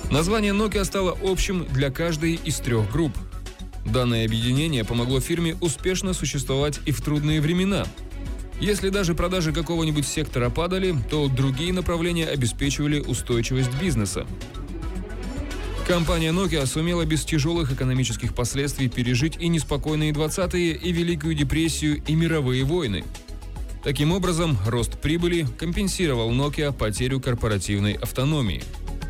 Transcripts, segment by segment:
Название Nokia стало общим для каждой из трех групп. Данное объединение помогло фирме успешно существовать и в трудные времена. Если даже продажи какого-нибудь сектора падали, то другие направления обеспечивали устойчивость бизнеса. Компания Nokia сумела без тяжелых экономических последствий пережить и неспокойные 20-е, и Великую депрессию, и мировые войны. Таким образом, рост прибыли компенсировал Nokia потерю корпоративной автономии.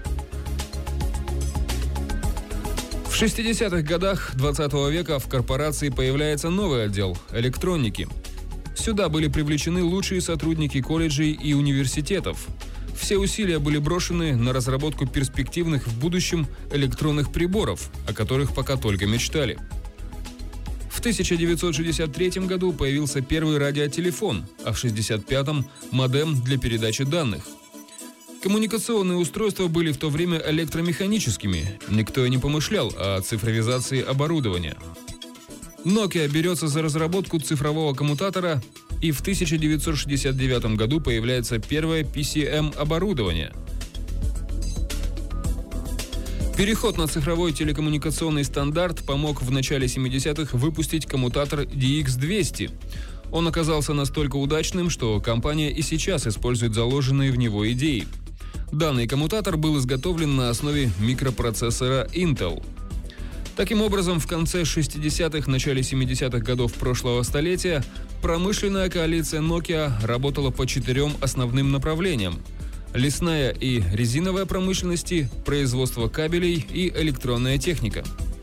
В 60-х годах 20 века в корпорации появляется новый отдел – электроники. Сюда были привлечены лучшие сотрудники колледжей и университетов. Все усилия были брошены на разработку перспективных в будущем электронных приборов, о которых пока только мечтали. В 1963 году появился первый радиотелефон, а в 1965-м – модем для передачи данных. Коммуникационные устройства были в то время электромеханическими, никто и не помышлял о цифровизации оборудования. Nokia берется за разработку цифрового коммутатора, и в 1969 году появляется первое PCM-оборудование. Переход на цифровой телекоммуникационный стандарт помог в начале 70-х выпустить коммутатор DX200. Он оказался настолько удачным, что компания и сейчас использует заложенные в него идеи. Данный коммутатор был изготовлен на основе микропроцессора Intel. Таким образом, в конце 60-х, начале 70-х годов прошлого столетия промышленная коалиция Nokia работала по 4 основным направлениям: лесная и резиновая промышленности, производство кабелей и электронная техника.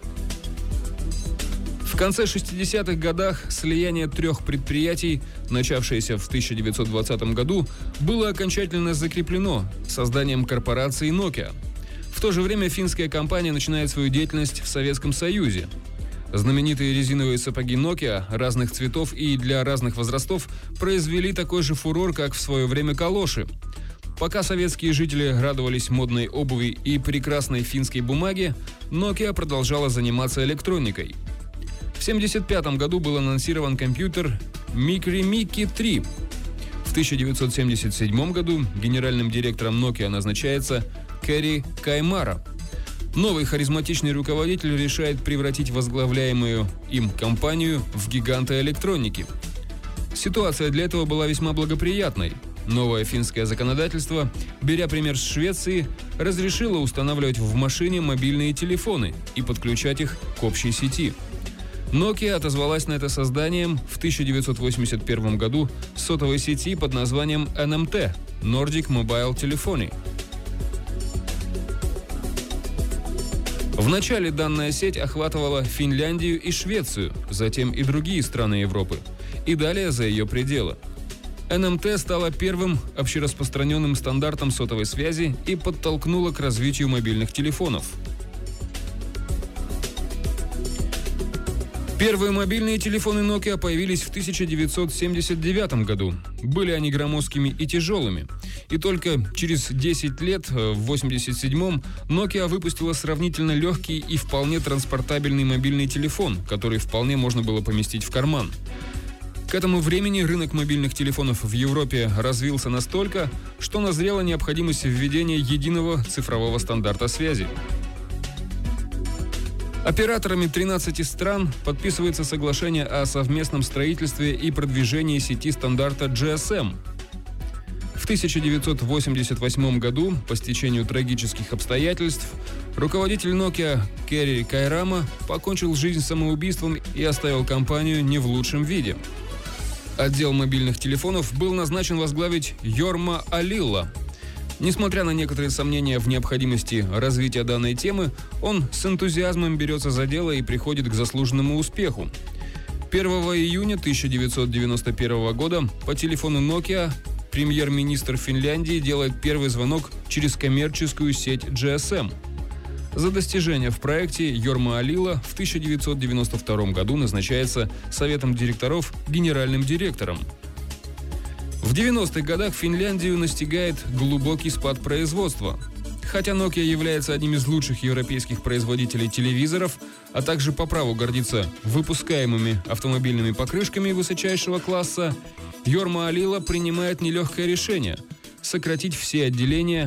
В конце 60-х годах слияние 3 предприятий, начавшееся в 1920 году, было окончательно закреплено созданием корпорации Nokia. В то же время финская компания начинает свою деятельность в Советском Союзе. Знаменитые резиновые сапоги Nokia разных цветов и для разных возрастов произвели такой же фурор, как в свое время калоши. Пока советские жители радовались модной обуви и прекрасной финской бумаге, Nokia продолжала заниматься электроникой. В 1975 году был анонсирован компьютер Micro-Mickey 3. В 1977 году генеральным директором Nokia назначается Кэри Каймара. Новый харизматичный руководитель решает превратить возглавляемую им компанию в гиганта электроники. Ситуация для этого была весьма благоприятной. Новое финское законодательство, беря пример с Швеции, разрешило устанавливать в машине мобильные телефоны и подключать их к общей сети. Nokia отозвалась на это созданием в 1981 году сотовой сети под названием NMT – Nordic Mobile Telephony. Вначале данная сеть охватывала Финляндию и Швецию, затем и другие страны Европы, и далее за ее пределы. NMT стала первым общераспространенным стандартом сотовой связи и подтолкнула к развитию мобильных телефонов. Первые мобильные телефоны Nokia появились в 1979 году. Были они громоздкими и тяжелыми. И только через 10 лет, в 1987-м, Nokia выпустила сравнительно легкий и вполне транспортабельный мобильный телефон, который вполне можно было поместить в карман. К этому времени рынок мобильных телефонов в Европе развился настолько, что назрела необходимость введения единого цифрового стандарта связи. Операторами 13 стран подписывается соглашение о совместном строительстве и продвижении сети стандарта GSM. В 1988 году, по стечению трагических обстоятельств, руководитель Nokia Кэри Кайрама покончил жизнь самоубийством и оставил компанию не в лучшем виде. Отдел мобильных телефонов был назначен возглавить Jorma Ollila. Несмотря на некоторые сомнения в необходимости развития данной темы, он с энтузиазмом берется за дело и приходит к заслуженному успеху. 1 июня 1991 года по телефону Nokia премьер-министр Финляндии делает первый звонок через коммерческую сеть GSM. За достижения в проекте Jorma Ollila в 1992 году назначается Советом директоров генеральным директором. В 90-х годах Финляндию настигает глубокий спад производства. Хотя Nokia является одним из лучших европейских производителей телевизоров, а также по праву гордится выпускаемыми автомобильными покрышками высочайшего класса, Jorma Ollila принимает нелегкое решение – сократить все отделения